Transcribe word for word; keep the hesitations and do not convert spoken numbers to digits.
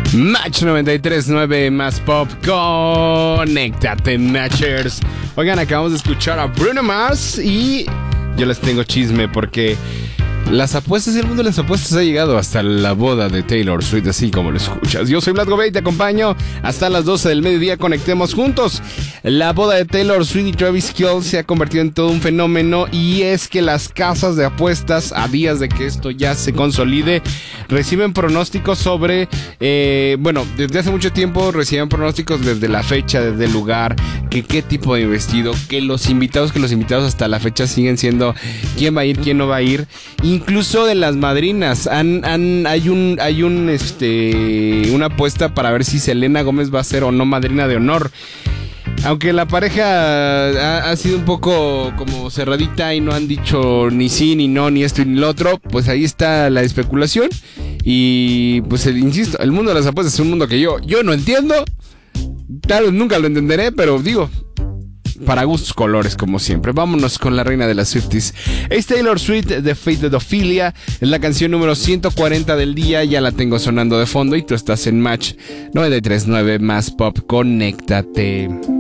Match noventa y tres punto nueve más pop. Conéctate, Matchers. Oigan, acabamos de escuchar a Bruno Mars y yo les tengo chisme porque las apuestas, el mundo de las apuestas ha llegado hasta la boda de Taylor Swift, así como lo escuchas. Yo soy Vlad Gobey y te acompaño hasta las doce del mediodía. Conectemos juntos. La boda de Taylor Swift y Travis Kelce se ha convertido en todo un fenómeno, y es que las casas de apuestas, a días de que esto ya se consolide, reciben pronósticos sobre, eh, bueno, desde hace mucho tiempo reciben pronósticos desde la fecha, desde el lugar, que qué tipo de vestido, que los invitados, que los invitados hasta la fecha siguen siendo quién va a ir, quién no va a ir. Incluso de las madrinas, han, han, hay un, hay un, este, una apuesta para ver si Selena Gómez va a ser o no madrina de honor. Aunque la pareja ha, ha sido un poco como cerradita y no han dicho ni sí, ni no, ni esto, ni lo otro, pues ahí está la especulación. Y pues el, insisto, el mundo de las apuestas es un mundo que yo, yo no entiendo. Tal vez nunca lo entenderé, pero digo, para gustos colores, como siempre. Vámonos con la reina de las Swifties. Es Taylor Swift de Fate de Ophelia. Es la canción número ciento cuarenta del día. Ya la tengo sonando de fondo y tú estás en Match noventa y tres punto nueve más pop. Conéctate.